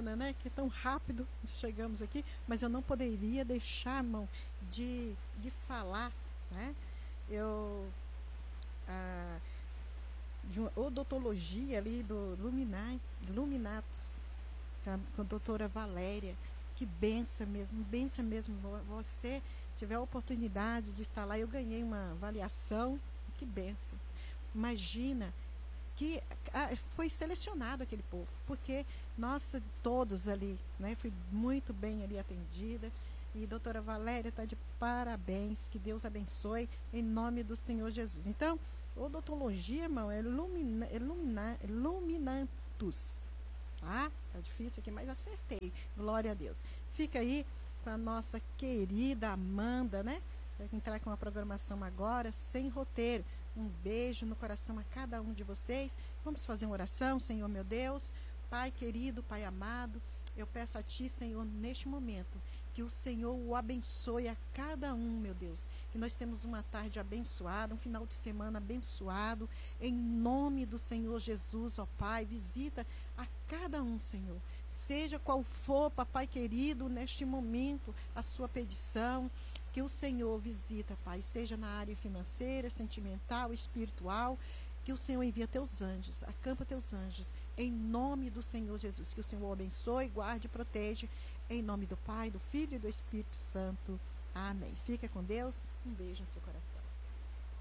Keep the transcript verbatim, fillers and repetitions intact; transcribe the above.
semana, né? Que é tão rápido, chegamos aqui, mas eu não poderia deixar, mão, de, de falar, né? Eu, a, de uma odontologia ali do Luminar, Luminatus, com a, com a doutora Valéria, que benção mesmo, benção mesmo, você tiver a oportunidade de estar lá, eu ganhei uma avaliação, que benção. Imagina que ah, foi selecionado aquele povo, porque nós todos ali, né, fui muito bem ali atendida, e doutora Valéria está de parabéns, que Deus abençoe, em nome do Senhor Jesus. Então, odontologia, irmão, é, lumina, é, lumina, é luminantus, tá? Tá difícil aqui, mas acertei, glória a Deus. Fica aí com a nossa querida Amanda, né? Vai entrar com uma programação agora, sem roteiro. Um beijo no coração a cada um de vocês. Vamos fazer uma oração, Senhor meu Deus. Pai querido, Pai amado, eu peço a Ti, Senhor, neste momento, que o Senhor o abençoe a cada um, meu Deus. Que nós temos uma tarde abençoada, um final de semana abençoado. Em nome do Senhor Jesus, ó Pai, visita a cada um, Senhor. Seja qual for, papai querido, neste momento, a sua petição, que o Senhor visita, Pai, seja na área financeira, sentimental, espiritual, que o Senhor envia teus anjos, acampa teus anjos, em nome do Senhor Jesus, que o Senhor abençoe, guarde e protege, em nome do Pai, do Filho e do Espírito Santo. Amém. Fica com Deus, um beijo no seu coração.